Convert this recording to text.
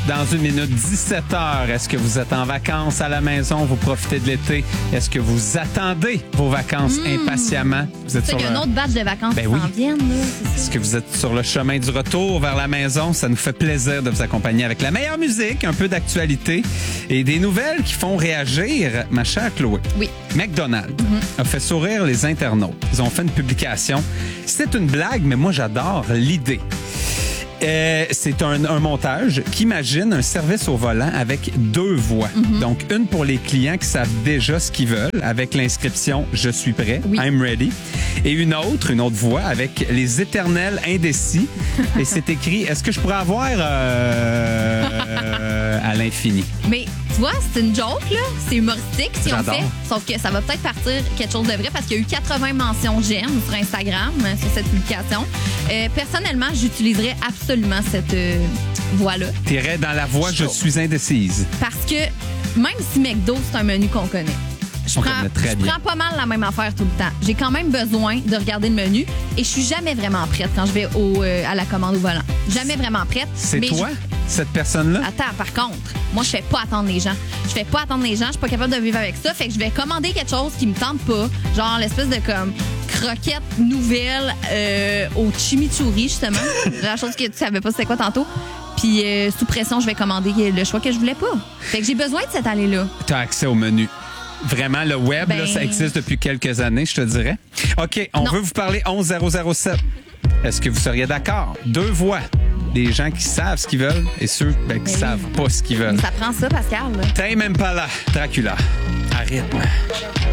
Dans une minute, 17h. Est-ce que vous êtes en vacances à la maison? Vous profitez de l'été? Est-ce que vous attendez vos vacances impatiemment? Vous êtes C'est sur qu'il y a un autre batch de vacances qui oui. s'en viennent. Là, c'est Est-ce ça. que vous êtes sur le chemin du retour vers la maison? Ça nous fait plaisir de vous accompagner avec la meilleure musique, un peu d'actualité et des nouvelles qui font réagir, ma chère Chloé. Oui. McDonald's a fait sourire les internautes. Ils ont fait une publication. C'est une blague, mais moi, j'adore l'idée. C'est un montage qui imagine un service au volant avec 2 voix. Donc, une pour les clients qui savent déjà ce qu'ils veulent avec l'inscription « Je suis prêt Oui. I'm ready ». Et une autre voix avec les éternels indécis. Et c'est écrit « Est-ce que je pourrais avoir à l'infini ». Mais tu vois, c'est une joke, là. C'est humoristique si on J'adore. fait. Sauf que ça va peut-être partir quelque chose de vrai parce qu'il y a eu 80 mentions j'aime sur Instagram sur cette publication. Personnellement, j'utiliserais absolument cette voix-là. T'irais dans la voie « Je suis indécise Parce que même si McDo, c'est un menu qu'on connaît, je On connaît très bien. prends pas mal la même affaire tout le temps. J'ai quand même besoin de regarder le menu et je suis jamais vraiment prête quand je vais à la commande au volant. Jamais vraiment prête. ». C'est Mais toi, cette personne-là? Attends, par contre, moi, je fais pas attendre les gens. Je fais pas attendre les gens. Je suis pas capable de vivre avec ça. Fait que je vais commander quelque chose qui me tente pas. Genre l'espèce de comme croquette nouvelle au chimichurri, justement. La chose que tu savais pas c'était quoi tantôt. Puis sous pression, je vais commander le choix que je voulais pas. Fait que j'ai besoin de cette allée-là. Tu as accès au menu. Vraiment, le web, Ben- là, ça existe depuis quelques années, je te dirais. OK, on Non. veut vous parler 11007. Est-ce que vous seriez d'accord? 2 voix. Des gens qui savent ce qu'ils veulent et ceux qui Ben oui. savent pas ce qu'ils veulent. Ça prend ça, Pascal. Là. Tame Impala, Dracula. À rythme.